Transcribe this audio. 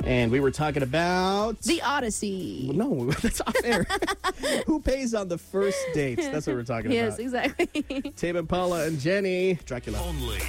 And we were talking about... The Odyssey. No, that's off air. Who pays on the first date? That's what we're talking Yes, about. exactly. Tame Impala and Jenny. Dracula. Only